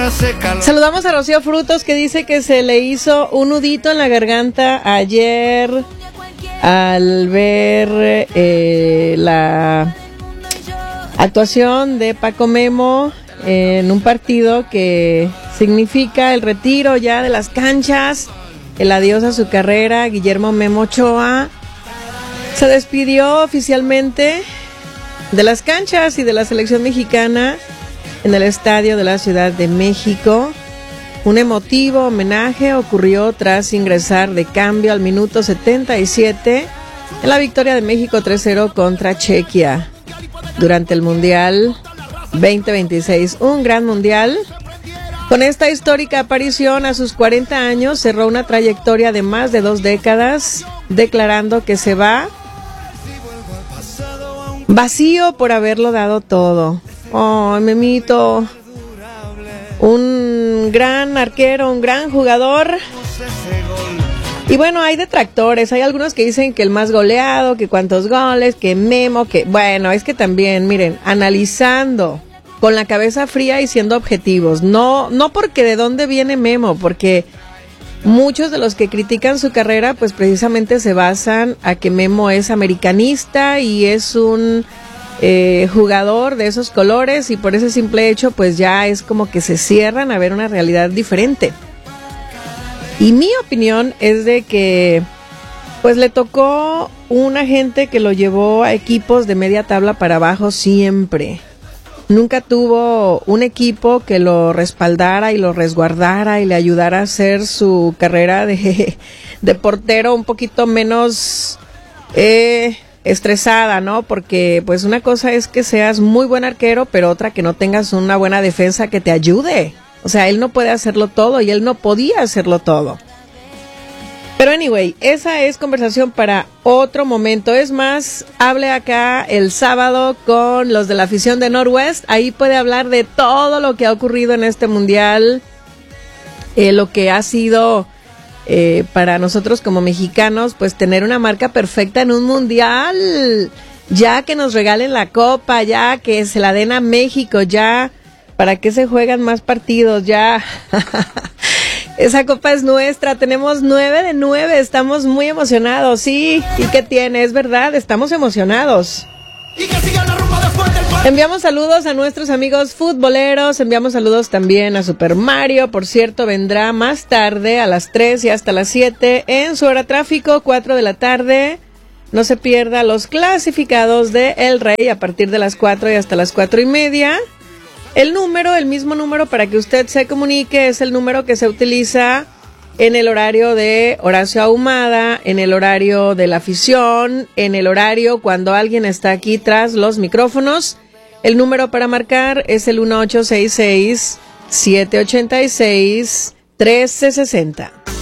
Saludamos a Rocío Frutos, que dice que se le hizo un nudito en la garganta ayer al ver la actuación de Paco Memo en un partido que significa el retiro ya de las canchas, el adiós a su carrera. Guillermo Memo Ochoa se despidió oficialmente de las canchas y de la selección mexicana en el estadio de la Ciudad de México. Un emotivo homenaje ocurrió tras ingresar de cambio al minuto 77 en la victoria de México 3-0 contra Chequia durante el Mundial 2026. Un gran mundial. Con esta histórica aparición a sus 40 años cerró una trayectoria de más de 2 décadas, declarando que se va vacío por haberlo dado todo. Oh, Memito, un gran arquero, un gran jugador. Y bueno, hay detractores, hay algunos que dicen que el más goleado, que cuántos goles, que Memo, que bueno, es que también, miren, analizando con la cabeza fría y siendo objetivos, no porque de dónde viene Memo, porque muchos de los que critican su carrera, pues precisamente se basan a que Memo es americanista y es un jugador de esos colores, y por ese simple hecho pues ya es como que se cierran a ver una realidad diferente. Y mi opinión es de que pues le tocó una gente que lo llevó a equipos de media tabla para abajo siempre. Nunca tuvo un equipo que lo respaldara y lo resguardara y le ayudara a hacer su carrera de portero un poquito menos estresada, ¿no? Porque pues una cosa es que seas muy buen arquero, pero otra que no tengas una buena defensa que te ayude. O sea, él no puede hacerlo todo y él no podía hacerlo todo. Pero anyway, esa es conversación para otro momento. Es más, hable acá el sábado con los de la afición de Northwest. Ahí puede hablar de todo lo que ha ocurrido en este mundial, lo que ha sido para nosotros como mexicanos, pues tener una marca perfecta en un mundial. Ya que nos regalen la copa, ya que se la den a México, ya, ¿para qué se juegan más partidos? Ya, esa copa es nuestra, tenemos 9 de 9, estamos muy emocionados, sí, ¿y qué tiene? Es verdad, estamos emocionados. Enviamos saludos a nuestros amigos futboleros, enviamos saludos también a Super Mario. Por cierto, vendrá más tarde a las 3 y hasta las 7 en su hora tráfico, 4 de la tarde. No se pierda los clasificados de El Rey a partir de las 4 y hasta las 4:30. El mismo número para que usted se comunique, es el número que se utiliza en el horario de Horacio Ahumada, en el horario de la afición, en el horario cuando alguien está aquí tras los micrófonos. El número para marcar es el 1866-786-1360.